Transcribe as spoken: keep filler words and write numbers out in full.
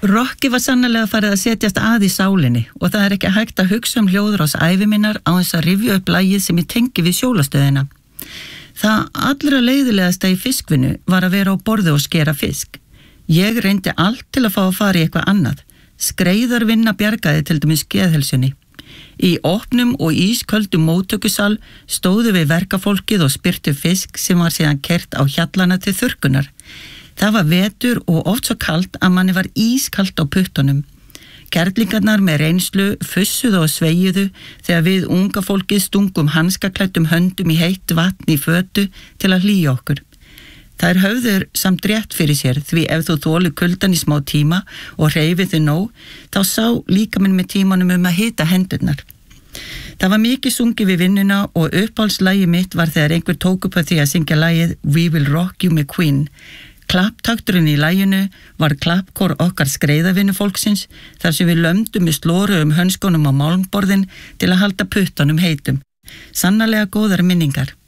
Rokki var sannarlega farið að setjast að í sálinni og það er ekki hægt að hugsa um hljóðrás ævi minnar á þess að rifja upp lagið sem ég tengi við sjólastöðina. Það allra leiðilegasta í fiskvinnu var að vera á borði og skera fisk. Ég reyndi allt til að fá að fara í eitthvað annað. Skreiðarvinna bjargaði til dæmis geðheilsunni. Í opnum og ísköldum móttökusal stóðu við verkafólkið og spyrtu fisk sem var síðan kert á hjallana til þurrkunar. Það var vetur og oft svo kalt að manni var ískalt á puttunum. Kerlingarnar með reynslu fussuðu og sveijuðu þegar við unga fólkið stungum hanskaklæddum höndum í heitt vatn í fötu til að hlýja okkur. Þær höfður samt rétt fyrir sér því ef þú þolir kuldan í smá tíma og hreyfið þig nóg, þá sá líkaminn með tímanum um að hita hendurnar. Það var mikið sungið við vinnuna og uppáhaldslægi mitt var þegar einhver tók upp að því að syngja lagið We Will Rock You með Queen. Klapptakturinn í laginu var klappkór okkar skreiðavinnu fólksins þar sem við lömdum í slóru um hönskunum á málmborðin til að halda puttunum heitum. Sannarlega góðar minningar.